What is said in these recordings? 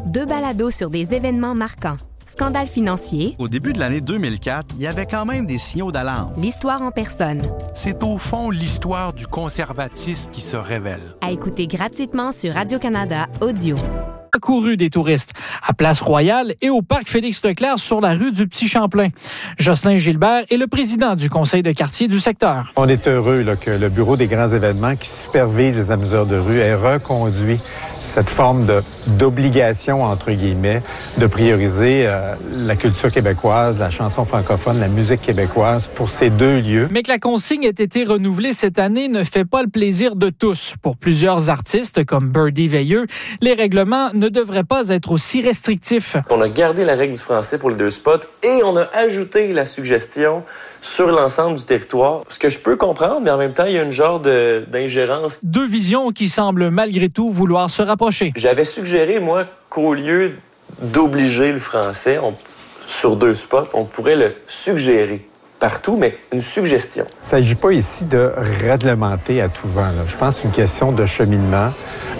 2 balados sur des événements marquants. Scandale financier. Au début de l'année 2004, il y avait quand même des signaux d'alarme. L'histoire en personne. C'est au fond l'histoire du conservatisme qui se révèle. À écouter gratuitement sur Radio-Canada Audio. Couru des touristes à Place Royale et au parc Félix-Leclerc sur la rue du Petit-Champlain. Jocelyn Gilbert est le président du conseil de quartier du secteur. On est heureux que le bureau des grands événements qui supervise les amuseurs de rue ait reconduit cette forme d'obligation, entre guillemets, de prioriser la culture québécoise, la chanson francophone, la musique québécoise pour ces 2 lieux. Mais que la consigne ait été renouvelée cette année ne fait pas le plaisir de tous. Pour plusieurs artistes comme Birdie Veilleux, les règlements ne devraient pas être aussi restrictifs. On a gardé la règle du français pour les 2 spots et on a ajouté la suggestion sur l'ensemble du territoire. Ce que je peux comprendre, mais en même temps, il y a une genre d'ingérence. 2 visions qui semblent malgré tout vouloir se rapprocher. J'avais suggéré, moi, qu'au lieu d'obliger le français sur 2 spots, on pourrait le suggérer partout, mais une suggestion. Il ne s'agit pas ici de réglementer à tout vent. Là. Je pense que c'est une question de cheminement,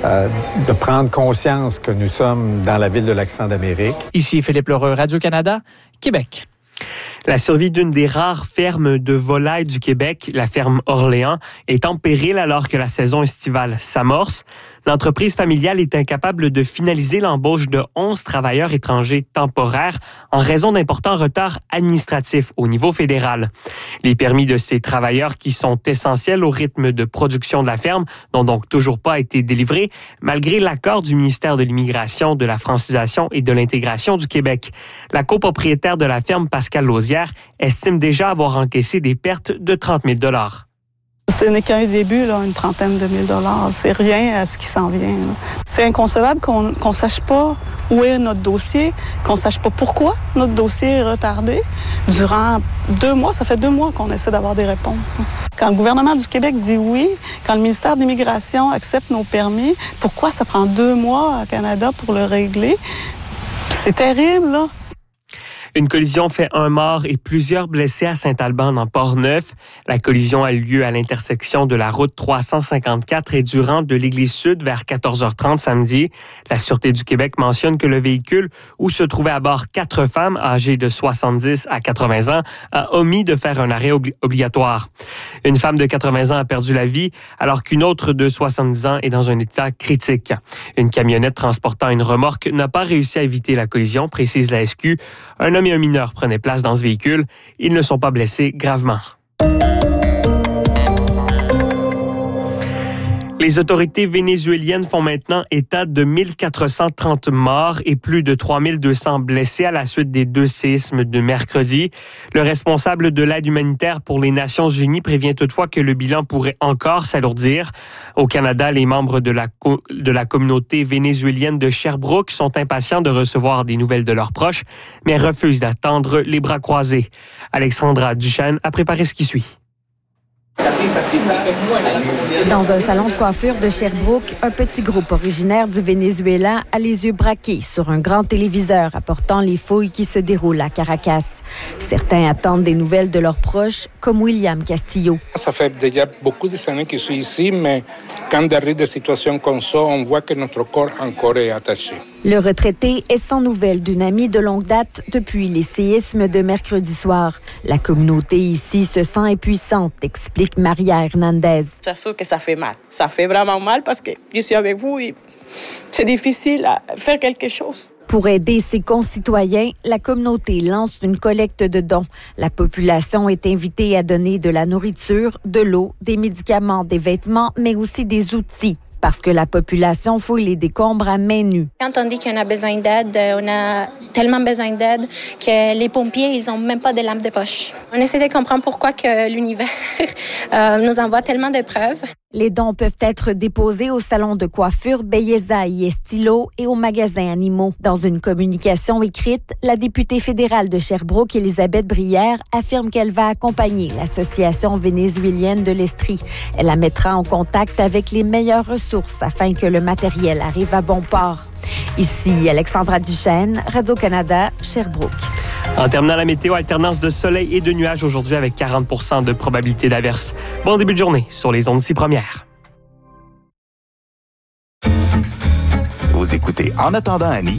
de prendre conscience que nous sommes dans la ville de l'Accent d'Amérique. Ici Philippe Lheureux, Radio-Canada, Québec. La survie d'une des rares fermes de volailles du Québec, la ferme Orléans, est en péril alors que la saison estivale s'amorce. L'entreprise familiale est incapable de finaliser l'embauche de 11 travailleurs étrangers temporaires en raison d'importants retards administratifs au niveau fédéral. Les permis de ces travailleurs qui sont essentiels au rythme de production de la ferme n'ont donc toujours pas été délivrés, malgré l'accord du ministère de l'Immigration, de la Francisation et de l'Intégration du Québec. La copropriétaire de la ferme, Pascal Lausière, estime déjà avoir encaissé des pertes de 30 000 $. Ce n'est qu'un début, là, une trentaine de $1000. C'est rien à ce qui s'en vient. Là. C'est inconcevable qu'on ne sache pas où est notre dossier, qu'on ne sache pas pourquoi notre dossier est retardé. Durant 2 mois, ça fait 2 mois qu'on essaie d'avoir des réponses. Quand le gouvernement du Québec dit oui, quand le ministère de l'Immigration accepte nos permis, pourquoi ça prend 2 mois au Canada pour le régler? C'est terrible, là. Une collision fait 1 mort et plusieurs blessés à Saint-Alban dans Port-Neuf. La collision a eu lieu à l'intersection de la route 354 et du rang de l'Église Sud vers 14h30 samedi. La Sûreté du Québec mentionne que le véhicule, où se trouvaient à bord 4 femmes âgées de 70 à 80 ans, a omis de faire un arrêt obligatoire. Une femme de 80 ans a perdu la vie, alors qu'une autre de 70 ans est dans un état critique. Une camionnette transportant une remorque n'a pas réussi à éviter la collision, précise la SQ. Un homme et un mineur prenaient place dans ce véhicule. Ils ne sont pas blessés gravement. Les autorités vénézuéliennes font maintenant état de 1430 morts et plus de 3200 blessés à la suite des 2 séismes de mercredi. Le responsable de l'aide humanitaire pour les Nations Unies prévient toutefois que le bilan pourrait encore s'alourdir. Au Canada, les membres de la communauté vénézuélienne de Sherbrooke sont impatients de recevoir des nouvelles de leurs proches, mais refusent d'attendre les bras croisés. Alexandra Duchesne a préparé ce qui suit. Dans un salon de coiffure de Sherbrooke, un petit groupe originaire du Venezuela a les yeux braqués sur un grand téléviseur apportant les fouilles qui se déroulent à Caracas. Certains attendent des nouvelles de leurs proches, comme William Castillo. Ça fait déjà beaucoup d'années que je suis ici, mais quand arrive des situations comme ça, on voit que notre corps encore est attaché. Le retraité est sans nouvelles d'une amie de longue date depuis les séismes de mercredi soir. La communauté ici se sent impuissante, explique Maria Hernandez. C'est sûr que ça fait mal. Ça fait vraiment mal parce que je suis avec vous et c'est difficile à faire quelque chose. Pour aider ses concitoyens, la communauté lance une collecte de dons. La population est invitée à donner de la nourriture, de l'eau, des médicaments, des vêtements, mais aussi des outils. Parce que la population fouille les décombres à main nue. Quand on dit qu'on a besoin d'aide, on a tellement besoin d'aide que les pompiers, ils n'ont même pas de lampes de poche. On essaie de comprendre pourquoi que l'univers nous envoie tellement de preuves. Les dons peuvent être déposés au salon de coiffure Belleza y Estilo et au magasin Animaux. Dans une communication écrite, la députée fédérale de Sherbrooke, Elisabeth Brière, affirme qu'elle va accompagner l'Association vénézuélienne de l'Estrie. Elle la mettra en contact avec les meilleures ressources afin que le matériel arrive à bon port. Ici, Alexandra Duchesne, Radio-Canada, Sherbrooke. En terminant la météo, alternance de soleil et de nuages aujourd'hui avec 40% de probabilité d'averse. Bon début de journée sur les ondes 6 premières. Vous écoutez En attendant Annie